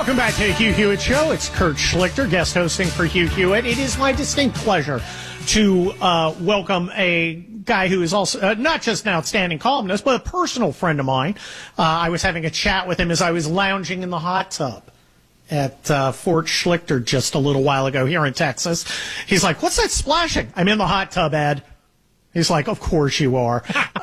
Welcome back to the Hugh Hewitt Show. It's Kurt Schlichter, guest hosting for Hugh Hewitt. It is my distinct pleasure to welcome a guy who is also not just an outstanding columnist, but a personal friend of mine. I was having a chat with him as I was lounging in the hot tub at Fort Schlichter just a little while ago here in Texas. He's like, "What's that splashing?" "I'm in the hot tub, Ed." He's like, "Of course you are."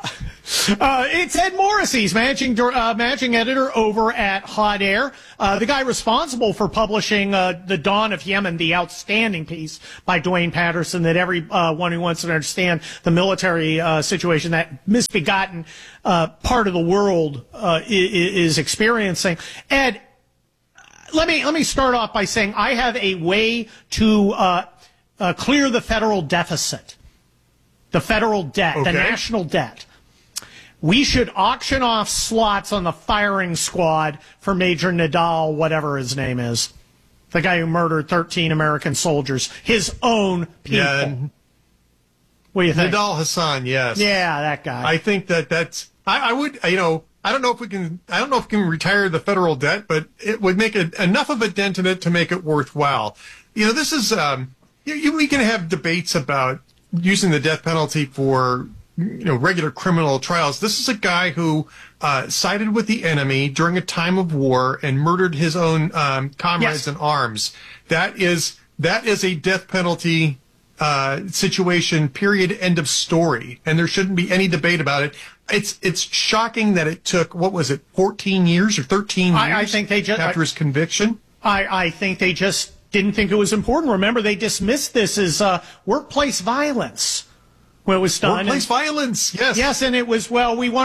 It's Ed Morrissey. He's managing editor over at Hot Air. The guy responsible for publishing The Dawn of Yemen, the outstanding piece by Dwayne Patterson that everyone who wants to understand the military situation, that misbegotten part of the world is experiencing. Ed, let me start off by saying I have a way to clear the federal deficit, the federal debt, the national debt. We should auction off slots on the firing squad for Major Nadal, whatever his name is, the guy who murdered 13 American soldiers, his own people. Yeah. What do you think? Nadal Hassan, yes. Yeah, that guy. I think that's. I would. I don't know if we can. I don't know if we can retire the federal debt, but it would make enough of a dent in it to make it worthwhile. This is. We can have debates about using the death penalty for regular criminal trials. This is a guy who sided with the enemy during a time of war and murdered his own comrades in arms. That is a death penalty situation, period, end of story. And there shouldn't be any debate about it. It's shocking that it took, 14 years or 13 years I think they just, after his conviction? I think they just didn't think it was important. Remember, they dismissed this as workplace violence. Well, it was done. Workplace violence, yes. Yes, and it was,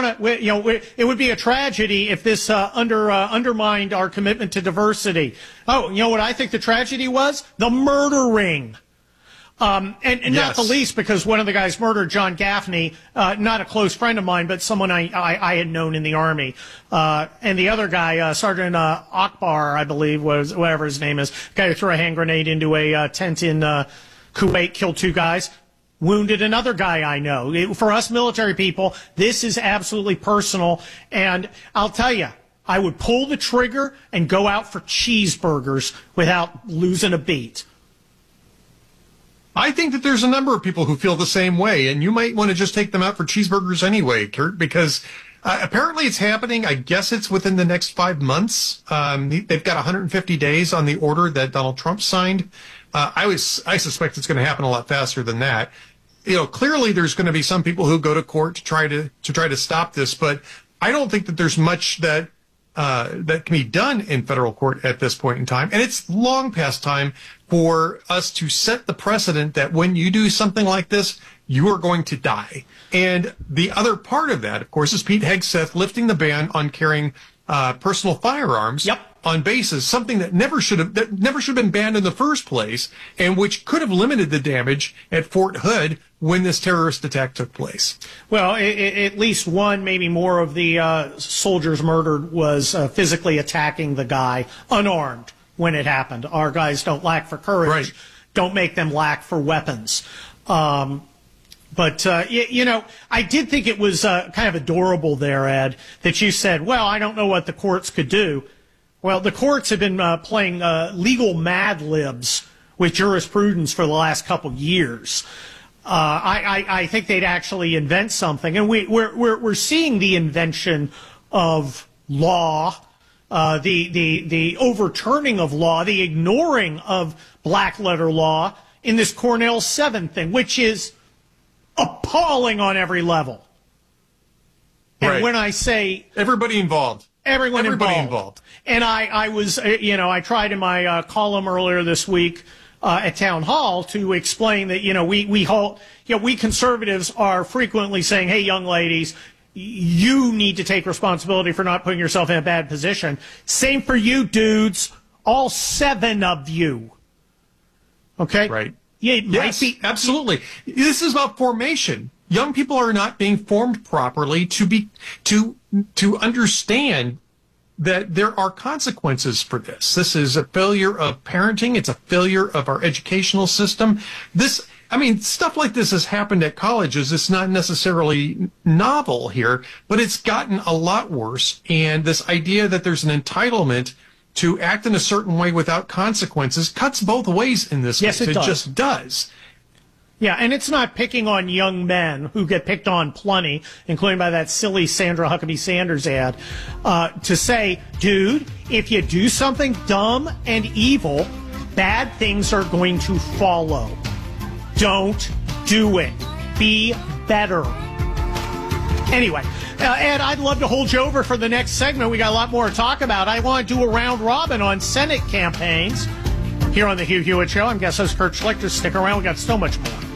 it would be a tragedy if this undermined our commitment to diversity. Oh, you know what I think the tragedy was? The murdering. And not the least because one of the guys murdered, John Gaffney, not a close friend of mine, but someone I had known in the Army. And the other guy, Sergeant Akbar, I believe, was whatever his name is, the guy who threw a hand grenade into a tent in Kuwait, killed 2 guys. Wounded another guy I know. For us military people, this is absolutely personal. And I'll tell you, I would pull the trigger and go out for cheeseburgers without losing a beat. I think that there's a number of people who feel the same way, and you might want to just take them out for cheeseburgers anyway, Kurt, because apparently it's happening. I guess it's within the next 5 months. They've got 150 days on the order that Donald Trump signed. I suspect it's going to happen a lot faster than that. Clearly there's going to be some people who go to court to try to stop this, but I don't think that there's much that can be done in federal court at this point in time. And it's long past time for us to set the precedent that when you do something like this, you are going to die. And the other part of that, of course, is Pete Hegseth lifting the ban on carrying personal firearms. Yep. On bases, something that never should have been banned in the first place, and which could have limited the damage at Fort Hood when this terrorist attack took place. Well, at least one, maybe more of the soldiers murdered was physically attacking the guy unarmed when it happened. Our guys don't lack for courage. Right. Don't make them lack for weapons. But I did think it was kind of adorable there, Ed, that you said, well, I don't know what the courts could do. Well, the courts have been playing legal Mad Libs with jurisprudence for the last couple years. I think they'd actually invent something, and we're seeing the invention of law, the overturning of law, the ignoring of black letter law in this Cornell 7 thing, which is appalling on every level. And when I say everybody involved. Everybody involved. And I was, I tried in my column earlier this week at Town Hall to explain that, we conservatives are frequently saying, hey, young ladies, you need to take responsibility for not putting yourself in a bad position. Same for you, dudes, all 7 of you. Okay? Right. Yeah, yes, absolutely. This is about formation. Young people are not being formed properly to understand that there are consequences for this. This is a failure of parenting. It's a failure of our educational system. Stuff like this has happened at colleges. It's not necessarily novel here, but it's gotten a lot worse. And this idea that there's an entitlement to act in a certain way without consequences cuts both ways in this Yes, case. it does. Just does. Yeah, and it's not picking on young men who get picked on plenty, including by that silly Sandra Huckabee Sanders ad, to say, dude, if you do something dumb and evil, bad things are going to follow. Don't do it. Be better. Anyway, Ed, I'd love to hold you over for the next segment. We got a lot more to talk about. I want to do a round robin on Senate campaigns here on the Hugh Hewitt Show. I'm guest host Kurt Schlichter. Stick around. We got so much more.